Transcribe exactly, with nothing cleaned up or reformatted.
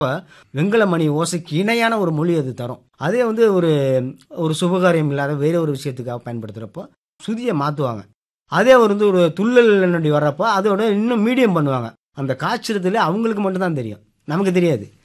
வெண்கல மணி ஓசைக்கு இணையான ஒரு மொழி அது தரும். அதே வந்து ஒரு ஒரு சுபகாரியம் இல்லாத வேற ஒரு விஷயத்துக்காக பயன்படுத்துறப்போ சுதிய மாத்துவாங்க. அதே ஒரு வந்து ஒரு துள்ளல் நொடி வர்றப்போ அதோட இன்னும் மீடியம் பண்ணுவாங்க. அந்த காய்ச்சறதுல அவங்களுக்கு மட்டும் தான் தெரியும். நமக்கு தெரியாது.